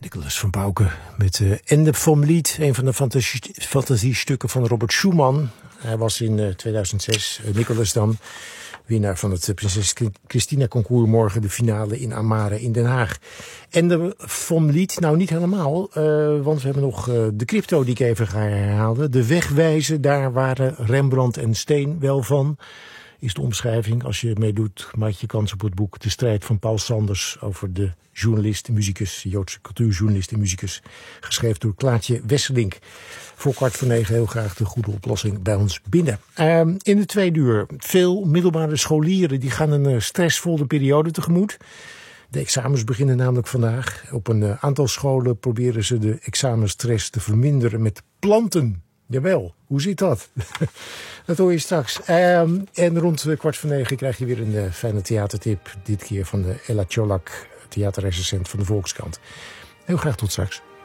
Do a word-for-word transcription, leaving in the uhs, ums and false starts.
Nicolas van Pauwke met uh, Ende vom Lied, een van de fantasie, fantasiestukken van Robert Schumann. Hij was in uh, tweeduizend zes, uh, Nicolas dan, winnaar van het uh, Prinses Christina Concours, morgen de finale in Amare in Den Haag. Ende vom Lied, nou niet helemaal, uh, want we hebben nog uh, de crypto die ik even ga herhalen. De wegwijzen, daar waren Rembrandt en Steen wel van. Is de omschrijving. Als je meedoet, maak je kans op het boek De Strijd van Paul Sanders over de journalist en muzikus, Joodse cultuurjournalist en muzikus, geschreven door Klaartje Wesselink. Voor kwart voor negen heel graag de goede oplossing bij ons binnen. Uh, in de tweede uur, veel middelbare scholieren die gaan een uh, stressvolle periode tegemoet. De examens beginnen namelijk vandaag. Op een uh, aantal scholen proberen ze de examenstress te verminderen met planten. Jawel, hoe zit dat? Dat hoor je straks. Um, en rond uh, kwart voor negen krijg je weer een uh, fijne theatertip. Dit keer van de Ella Tjolak, theaterrecensent van de Volkskrant. Heel graag tot straks.